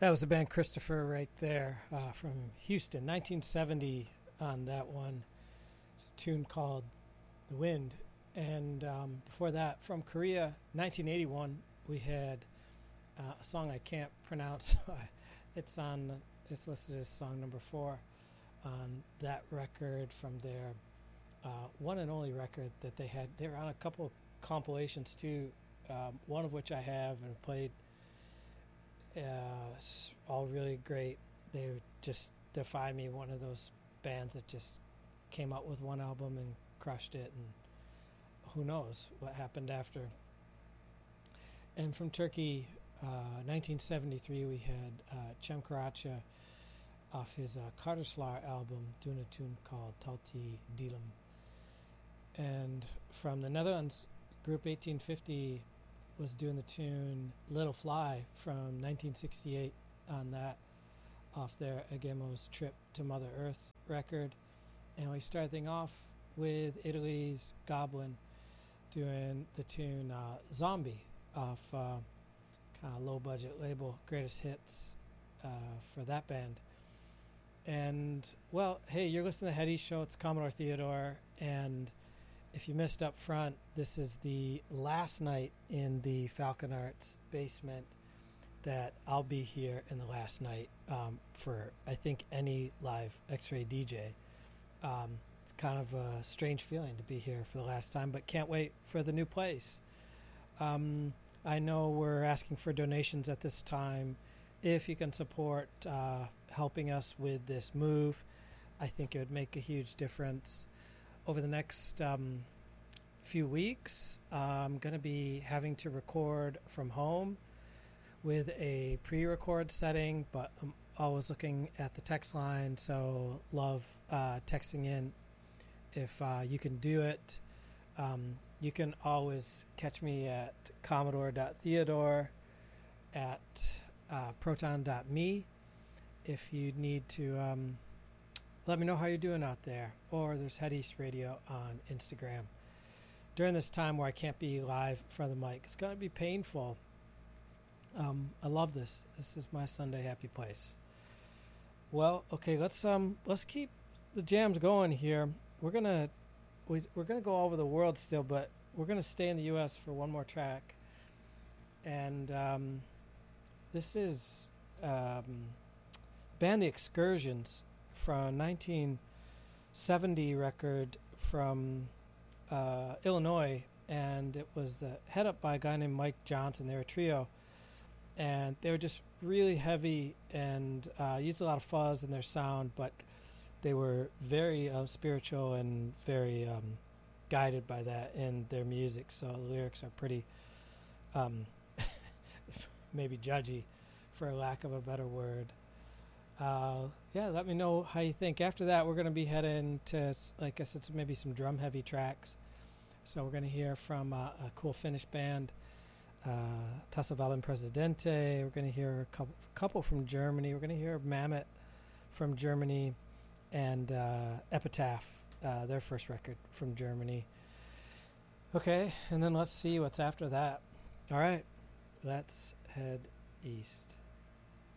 That was the band Christopher right there from Houston, 1970 on that one. It's a tune called The Wind. And before that, from Korea, 1981, we had a song I can't pronounce. It's listed as song number 4 on that record from their one and only record that they had. They were on a couple of compilations too, one of which I have and played. All really great. They just defy me, one of those bands that just came out with one album and crushed it, and who knows what happened after. And from Turkey, 1973, we had Cem Karaca off his Kardeşler album doing a tune called Talti Dilim. And from the Netherlands, Group 1850 was doing the tune Little Fly from 1968 on that, off their Agemos Trip to Mother Earth record. And we started things off with Italy's Goblin doing the tune Zombie off kind of low budget label, Greatest Hits for that band. And, well, hey, you're listening to the Heady Show. It's Commodore Theodore, and if you missed up front, this is the last night in the Falcon Arts basement that I'll be here in the last night for, I think, any live X-Ray DJ. It's kind of a strange feeling to be here for the last time, but can't wait for the new place. I know we're asking for donations at this time. If you can support helping us with this move, I think it would make a huge difference. Over the next few weeks, I'm going to be having to record from home with a pre-record setting, but I'm always looking at the text line, so love texting in if you can do it. You can always catch me at commodore.theodore at proton.me if you need to let me know how you're doing out there. Or there's Head East Radio on Instagram. During this time where I can't be live in front of the mic, it's going to be painful. I love this. This is my Sunday happy place. Well, okay, let's keep the jams going here. We're gonna go over the world still, but we're gonna stay in the U.S. for one more track. And this is band The Excursions from 1970 record from Illinois, and it was head up by a guy named Mike Johnson. They were a trio, and they were just really heavy and used a lot of fuzz in their sound, but they were very spiritual and very guided by that in their music. So the lyrics are pretty maybe judgy, for lack of a better word. Yeah, let me know how you think. After that, we're going to be heading to, like I said, maybe some drum-heavy tracks. So we're going to hear from a cool Finnish band, Tasavallan Presidente. We're going to hear a couple from Germany. We're going to hear Mammoth from Germany, and Epitaph, their first record from Germany. Okay, and then let's see what's after that. All right, let's head east.